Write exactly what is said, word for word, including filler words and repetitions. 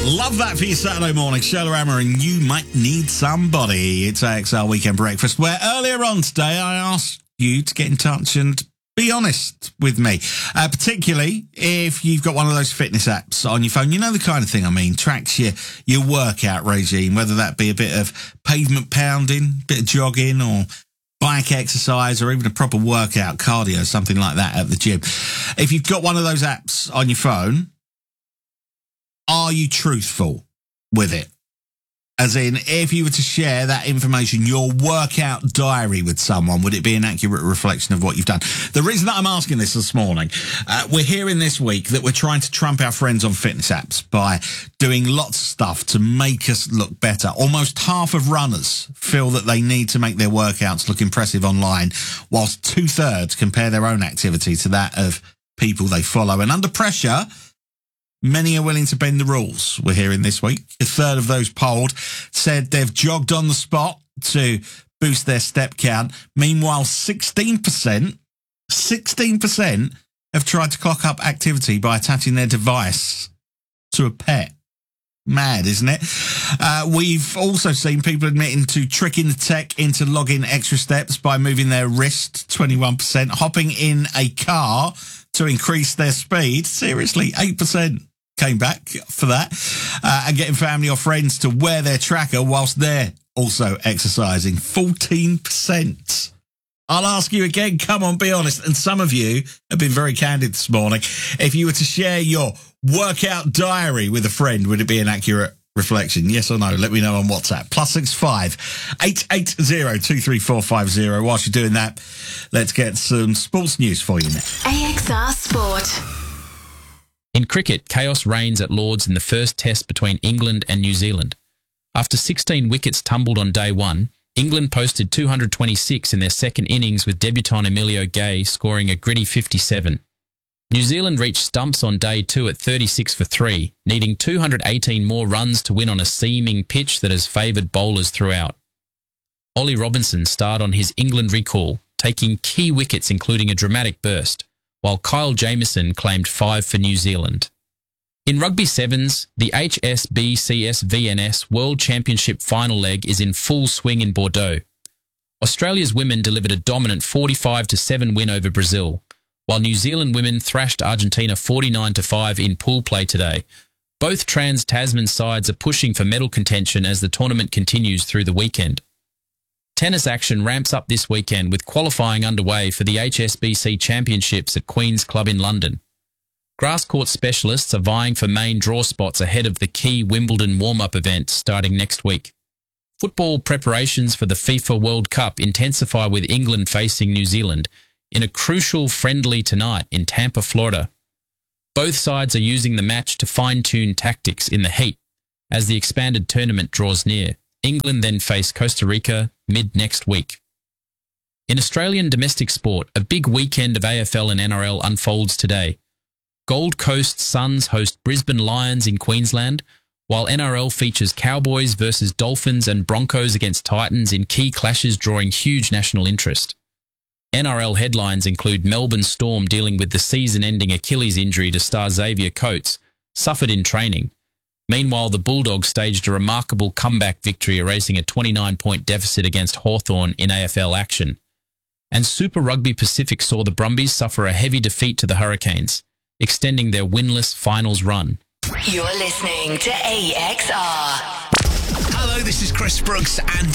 Love that for your Saturday morning. Sheila Hammer and You Might Need Somebody. It's A X R Weekend Breakfast, where earlier on today I asked you to get in touch and be honest with me, uh, particularly if you've got one of those fitness apps on your phone. You know the kind of thing I mean, tracks your, your workout regime, whether that be a bit of pavement pounding, bit of jogging or bike exercise or even a proper workout, cardio, something like that at the gym. If you've got one of those apps on your phone, are you truthful with it? As in, if you were to share that information, your workout diary with someone, would it be an accurate reflection of what you've done? The reason that I'm asking this this morning, uh, we're hearing this week that we're trying to trump our friends on fitness apps by doing lots of stuff to make us look better. Almost half of runners feel that they need to make their workouts look impressive online, whilst two-thirds compare their own activity to that of people they follow. And under pressure, many are willing to bend the rules, we're hearing this week. A third of those polled said they've jogged on the spot to boost their step count. Meanwhile, sixteen percent, sixteen percent have tried to clock up activity by attaching their device to a pet. Mad, isn't it? Uh, we've also seen people admitting to tricking the tech into logging extra steps by moving their wrist, twenty-one percent, hopping in a car to increase their speed. Seriously, eight percent came back for that, uh, and getting family or friends to wear their tracker whilst they're also exercising. fourteen percent. I'll ask you again, come on, be honest. And some of you have been very candid this morning. If you were to share your workout diary with a friend, would it be an accurate reflection? Yes or no? Let me know on WhatsApp. Plus six five eight eight zero two three four five zero. Whilst you're doing that, let's get some sports news for you now. A X R Sport. In cricket, chaos reigns at Lords in the first test between England and New Zealand. After sixteen wickets tumbled on day one, England posted two hundred twenty-six in their second innings, with debutant Emilio Gay scoring a gritty fifty-seven. New Zealand reached stumps on day two at thirty-six for three, needing two hundred eighteen more runs to win on a seaming pitch that has favoured bowlers throughout. Ollie Robinson starred on his England recall, taking key wickets including a dramatic burst, while Kyle Jamieson claimed five for New Zealand. In Rugby Sevens, the H S B C S V N S World Championship final leg is in full swing in Bordeaux. Australia's women delivered a dominant forty-five to seven win over Brazil, while New Zealand women thrashed Argentina forty-nine to five in pool play today. Both Trans-Tasman sides are pushing for medal contention as the tournament continues through the weekend. Tennis action ramps up this weekend with qualifying underway for the H S B C Championships at Queen's Club in London. Grass court specialists are vying for main draw spots ahead of the key Wimbledon warm-up event starting next week. Football preparations for the FIFA World Cup intensify with England facing New Zealand in a crucial friendly tonight in Tampa, Florida. Both sides are using the match to fine-tune tactics in the heat as the expanded tournament draws near. England then face Costa Rica mid-next week. In Australian domestic sport, a big weekend of A F L and N R L unfolds today. Gold Coast Suns host Brisbane Lions in Queensland, while N R L features Cowboys versus Dolphins and Broncos against Titans in key clashes drawing huge national interest. N R L headlines include Melbourne Storm dealing with the season-ending Achilles injury to star Xavier Coates, suffered in training. Meanwhile, the Bulldogs staged a remarkable comeback victory, erasing a twenty-nine point deficit against Hawthorn in A F L action. And Super Rugby Pacific saw the Brumbies suffer a heavy defeat to the Hurricanes, extending their winless finals run. You're listening to A X R. Hello, this is Chris Brooks and